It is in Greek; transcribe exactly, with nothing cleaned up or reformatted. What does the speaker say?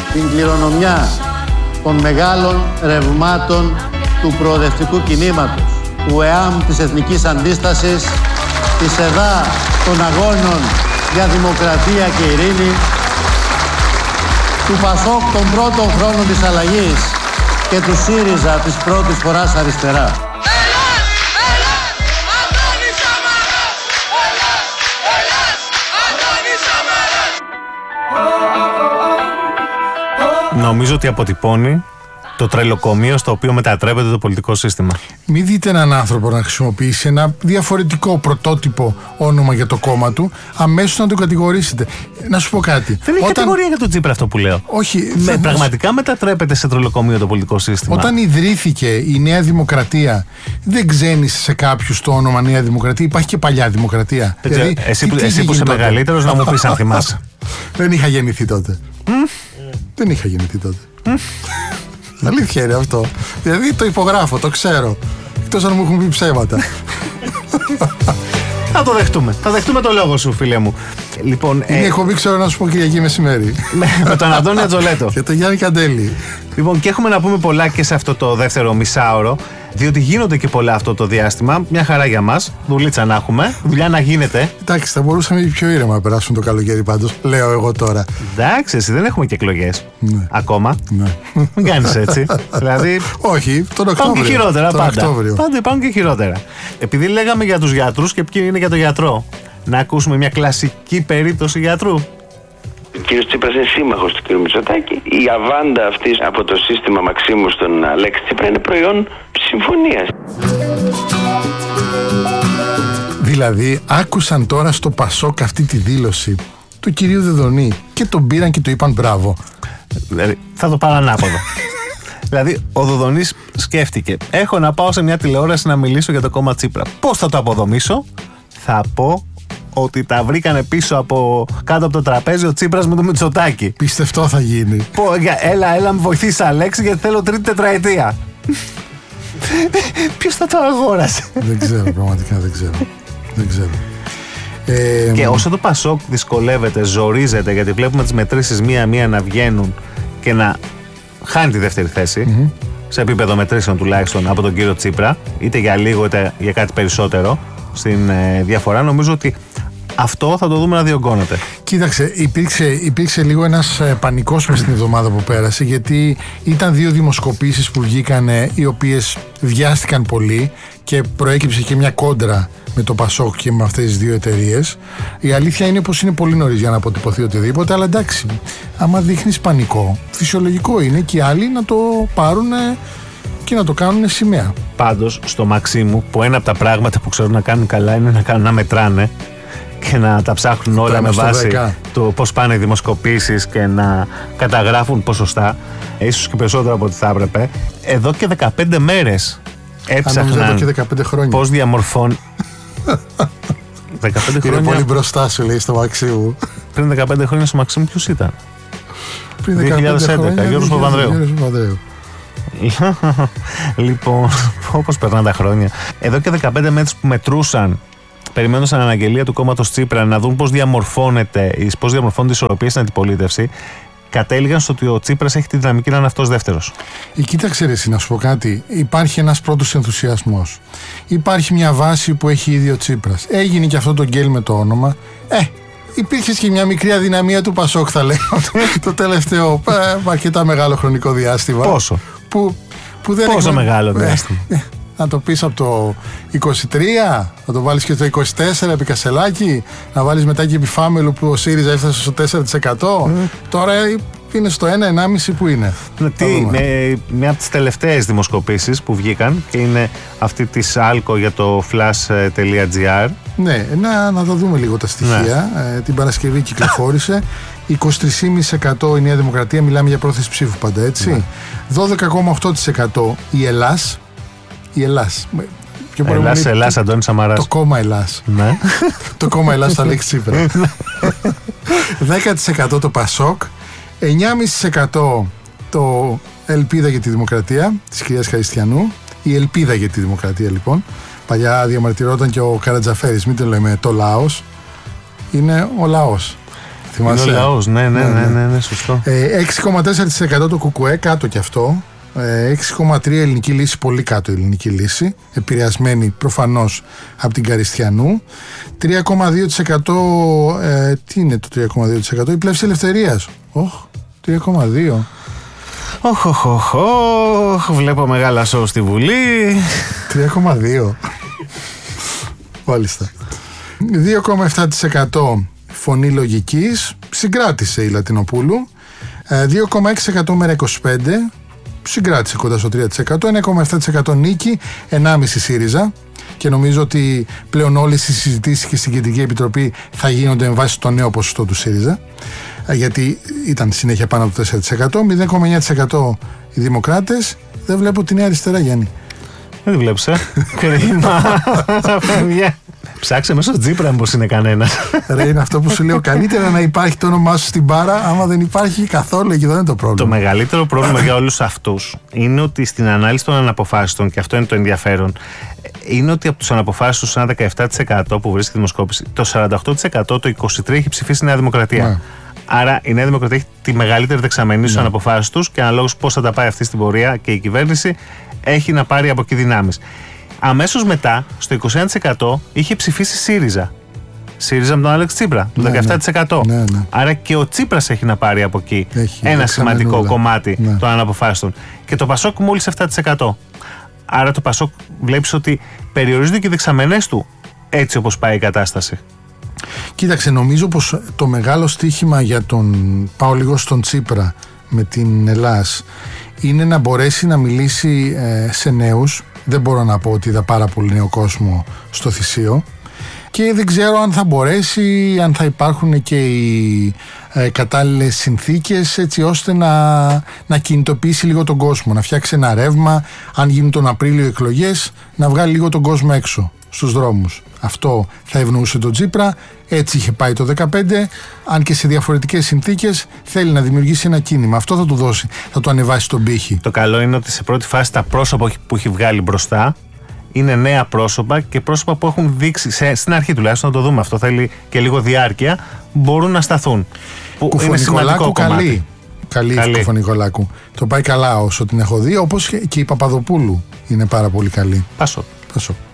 την κληρονομιά των μεγάλων ρευμάτων του προοδευτικού κινήματος, του ΕΑΜ της Εθνικής Αντίστασης, της ΕΔΑ των Αγώνων για Δημοκρατία και Ειρήνη, του ΠΑΣΟΚ των πρώτων χρόνων της αλλαγής και του ΣΥΡΙΖΑ της πρώτης φοράς αριστερά. Νομίζω ότι αποτυπώνει το τρελοκομείο στο οποίο μετατρέπεται το πολιτικό σύστημα. Μην δείτε έναν άνθρωπο να χρησιμοποιήσει ένα διαφορετικό πρωτότυπο όνομα για το κόμμα του, αμέσως να τον κατηγορήσετε. Να σου πω κάτι. Δεν είναι Όταν... κατηγορία για τον Τσίπρα αυτό που λέω. Όχι. Με, θα... Πραγματικά μετατρέπεται σε τρελοκομείο το πολιτικό σύστημα. Όταν ιδρύθηκε η Νέα Δημοκρατία, δεν ξένησε σε κάποιους το όνομα Νέα Δημοκρατία. Υπάρχει και παλιά Δημοκρατία. Δηλαδή, εσύ τι, εσύ που είσαι μεγαλύτερος να μου πεις αν θυμάσαι. Δεν είχα γεννηθεί τότε. Δεν είχα γεννηθεί τότε. Αλήθεια είναι αυτό. Δηλαδή το υπογράφω, το ξέρω. Εκτός αν μου έχουν πει ψέματα. Θα το δεχτούμε. Θα δεχτούμε το λόγο σου, φίλε μου. Λοιπόν, είναι ε... εκπομπή, ξέρω να σου πω Κυριακή μεσημέρι. Με τον Αντώνη Ατζολέτο. Και τον Γιάννη Καντέλη. Λοιπόν, και έχουμε να πούμε πολλά και σε αυτό το δεύτερο μισάωρο. Διότι γίνονται και πολλά αυτό το διάστημα. Μια χαρά για μας. Δουλίτσα να έχουμε. Δουλειά να γίνεται. Εντάξει, θα μπορούσαμε πιο ήρεμα να περάσουν το καλοκαίρι πάντως. Λέω εγώ τώρα. Εντάξει, εσύ δεν έχουμε και εκλογές. Ναι. Ακόμα. Ναι. Μην κάνεις έτσι. Δηλαδή. Όχι, τον Οκτώβριο. Υπάρχουν και χειρότερα τον πάντα. Οκτώβριο. Πάντα υπάρχουν και χειρότερα. Επειδή λέγαμε για τους γιατρούς και ποιοι είναι για τον γιατρό, να ακούσουμε μια κλασική περίπτωση γιατρού. Ο κύριος Τσίπρας είναι σύμμαχος του κύριου Μητσοτάκη. Η αβάντα αυτή από το σύστημα Μαξίμου στον Αλέξη Τσίπρα είναι προϊόν συμφωνίας. Δηλαδή, άκουσαν τώρα στο Πασόκ αυτή τη δήλωση του κυρίου Δεδονή και τον πήραν και του είπαν μπράβο. Δηλαδή, θα το πάρω ανάποδα. Δηλαδή, ο Δοδονής σκέφτηκε: έχω να πάω σε μια τηλεόραση να μιλήσω για το κόμμα Τσίπρα. Πώς θα το αποδομήσω? Θα πω ότι τα βρήκανε πίσω από κάτω από το τραπέζι ο Τσίπρας με το Μητσοτάκη. Πιστευτό θα γίνει. Πω, έλα, έλα, με βοηθήσει Αλέξη, γιατί θέλω τρίτη τετραετία. Ποιος θα το αγόρασε? Δεν ξέρω, πραγματικά δεν ξέρω. Δεν ξέρω. Ε, και όσο το Πασόκ δυσκολεύεται, ζορίζεται, γιατί βλέπουμε τις μετρήσεις μία-μία να βγαίνουν και να χάνει τη δεύτερη θέση, mm-hmm. σε επίπεδο μετρήσεων τουλάχιστον από τον κύριο Τσίπρα, είτε για λίγο είτε για κάτι περισσότερο στην ε, διαφορά, νομίζω ότι αυτό θα το δούμε να διωγγώνεται. Κοίταξε, υπήρξε, υπήρξε λίγο ένας ε, πανικός μες την εβδομάδα που πέρασε, γιατί ήταν δύο δημοσκοπήσεις που βγήκαν, ε, οι οποίες βιάστηκαν πολύ και προέκυψε και μια κόντρα με το Πασόκ και με αυτές τις δύο εταιρείες. Η αλήθεια είναι πως είναι πολύ νωρίς για να αποτυπωθεί οτιδήποτε, αλλά εντάξει, άμα δείχνεις πανικό, φυσιολογικό είναι και οι άλλοι να το πάρουν ε, και να το κάνουν σημαία. Πάντως, στο Μαξίμου, που ένα από τα πράγματα που ξέρουν να κάνουν καλά είναι να, κάνουν, να μετράνε και να τα ψάχνουν όλα με βάση δέκα. Το πώς πάνε οι δημοσκοπήσεις και να καταγράφουν ποσοστά, ίσως και περισσότερο από ό,τι θα έπρεπε. Εδώ και δεκαπέντε μέρες έψαχναν και δεκαπέντε χρόνια. Πώς διαμορφώνει. δεκαπέντε χρόνια. Είναι πολύ μπροστά σου, λέει, στο Μαξίμου. Πριν δεκαπέντε χρόνια στο Μαξίμου ποιος ήταν? Πριν δύο χιλιάδες έντεκα, Γιώργος Παπανδρέου. Λοιπόν, όπως περνάνε τα χρόνια. Εδώ και δεκαπέντε μέρες που μετρούσαν, περιμένουν σαν αναγγελία του κόμματος Τσίπρα να δουν πώς διαμορφώνεται, πώς διαμορφώνεται η ισορροπία στην αντιπολίτευση, κατέληγαν στο ότι ο Τσίπρας έχει τη δυναμική να είναι αυτός δεύτερος. Ε, κοίταξε ρε, να σου πω κάτι. Υπάρχει ένας πρώτος ενθουσιασμός. Υπάρχει μια βάση που έχει ήδη ο Τσίπρας. Έγινε και αυτό το γκέλ με το όνομα. Ε, υπήρχε και μια μικρή αδυναμία του Πασόκ, θα λέω, το τελευταίο ε, αρκετά μεγάλο χρονικό διάστημα. Πόσο? Που, που δεν Πόσο έχουμε... μεγάλο διάστημα? Ε, ε, να το πεις από το είκοσι τρία, να το βάλεις και το είκοσι τέσσερα επί Κασελάκη, να βάλεις μετά και επί Φάμελου που ο ΣΥΡΙΖΑ έφτασε στο τέσσερα τοις εκατό. Mm. Τώρα είναι στο ένα ενάμιση τοις εκατό που είναι. Τι, με, μια από τις τελευταίες δημοσκοπήσεις που βγήκαν και είναι αυτή της Άλκο για το flash.gr. Ναι, να, να το δούμε λίγο τα στοιχεία. Ναι. Ε, την Παρασκευή κυκλοφόρησε. είκοσι τρία κόμμα πέντε τοις εκατό η Νέα Δημοκρατία, μιλάμε για πρόθεση ψήφου πάντα, έτσι. Ναι. δώδεκα κόμμα οκτώ τοις εκατό η Ελλάς. Η Ελλάς. Ελλάς, Ελλάς, Αντώνης Σαμαράς. Το κόμμα Ελλάς. Ναι. Το κόμμα Ελλάς θα λέξει Τσίπρα. δέκα τοις εκατό το Πασόκ. εννιά κόμμα πέντε τοις εκατό το Ελπίδα για τη Δημοκρατία της κυρίας Χαριστιανού. Η Ελπίδα για τη Δημοκρατία, λοιπόν. Παλιά διαμαρτυρόταν και ο Καρατζαφέρης, μην το λέμε το λαός. Είναι ο λαός. Θυμάσαι. Είναι ο λαός, ναι, ναι, ναι, ναι, ναι, σωστό. Ε, έξι κόμμα τέσσερα τοις εκατό το Κουκουέ, κάτω κι αυτό. έξι κόμμα τρία ελληνική λύση, πολύ κάτω η ελληνική λύση, επηρεασμένη προφανώς από την Καριστιανού. τρία κόμμα δύο τοις εκατό ε, τι είναι το τρία κόμμα δύο τοις εκατό η Πλεύση Ελευθερίας. Οχ, τρία κόμμα δύο. Οχ, οχ, οχ, οχ, βλέπω μεγάλα σοου στη Βουλή. τρία κόμμα δύο. Μάλιστα. δύο κόμμα επτά τοις εκατό Φωνή Λογικής, συγκράτησε η Λατινοπούλου. δύο κόμμα έξι τοις εκατό Μέρα είκοσι πέντε, συγκράτησε κοντά στο τρία τοις εκατό. ένα κόμμα επτά τοις εκατό Νίκη, εννιά κόμμα πέντε τοις εκατό ΣΥΡΙΖΑ. Και νομίζω ότι πλέον όλες οι συζητήσεις και στην Κεντρική Επιτροπή θα γίνονται με βάση το νέο ποσοστό του ΣΥΡΙΖΑ, γιατί ήταν συνέχεια πάνω από το τέσσερα τοις εκατό. μηδέν κόμμα εννιά τοις εκατό οι Δημοκράτες. Δεν βλέπω τη Νέα Αριστερά, Γιάννη. Δεν τη βλέπεις, ε. Κρίμα. Ψάξε μέσω Τζίπρα πως είναι κανένα. Ρε, είναι αυτό που σου λέω. Καλύτερα να υπάρχει το όνομά σου στην μπάρα, άμα δεν υπάρχει καθόλου, εκεί δεν είναι το πρόβλημα. Το μεγαλύτερο πρόβλημα για όλους αυτούς είναι ότι στην ανάλυση των αναποφάσιστων, και αυτό είναι το ενδιαφέρον, είναι ότι από τους αναποφάσιστους ένα δεκαεπτά τοις εκατό που βρίσκει η δημοσκόπηση, το σαράντα οκτώ τοις εκατό, το είκοσι τρία τοις εκατό έχει ψηφίσει η Νέα Δημοκρατία. Ναι. Άρα η Νέα Δημοκρατία έχει τη μεγαλύτερη δεξαμενή στους ναι. αναποφάσιστους και αναλόγως πώς θα τα πάει αυτή στην πορεία και η κυβέρνηση έχει να πάρει από εκεί δυνάμεις. Αμέσως μετά, στο είκοσι ένα τοις εκατό είχε ψηφίσει ΣΥΡΙΖΑ. ΣΥΡΙΖΑ με τον Άλεξ Τσίπρα, το ναι, δεκαεπτά τοις εκατό. Ναι, ναι. Άρα και ο Τσίπρας έχει να πάρει από εκεί έχει, ένα σημαντικό νουλα. κομμάτι ναι. των αναποφάσιστων. Και το Πασόκ μόλις επτά τοις εκατό. Άρα το Πασόκ βλέπεις ότι περιορίζονται και οι δεξαμενές του έτσι όπως πάει η κατάσταση. Κοίταξε, νομίζω πως το μεγάλο στοίχημα για τον, πάω λίγο στον Τσίπρα με την Ελλάς, είναι να μπορέσει να μιλήσει ε, σε νέους. Δεν μπορώ να πω ότι είδα πάρα πολύ νέο κόσμο στο Θησίο και δεν ξέρω αν θα μπορέσει, αν θα υπάρχουν και οι ε, κατάλληλες συνθήκες έτσι ώστε να, να κινητοποιήσει λίγο τον κόσμο, να φτιάξει ένα ρεύμα, αν γίνουν τον Απρίλιο εκλογές, να βγάλει λίγο τον κόσμο έξω στους δρόμους. Αυτό θα ευνοούσε τον Τσίπρα, έτσι είχε πάει το δεκαπέντε, αν και σε διαφορετικές συνθήκες θέλει να δημιουργήσει ένα κίνημα. Αυτό θα του δώσει, θα το ανεβάσει τον πύχη. Το καλό είναι ότι σε πρώτη φάση τα πρόσωπα που έχει βγάλει μπροστά είναι νέα πρόσωπα και πρόσωπα που έχουν δείξει, σε, στην αρχή τουλάχιστον να το δούμε αυτό, θέλει και λίγο διάρκεια, μπορούν να σταθούν. Που είναι σημαντικό κομμάτι. Καλή. Καλή, καλή. η Κουφωνικολάκου. Το πάει καλά όσο την έχω δει, όπως και η Παπαδοπούλου είναι πάρα πολύ καλή. Πάσο. Πάσο.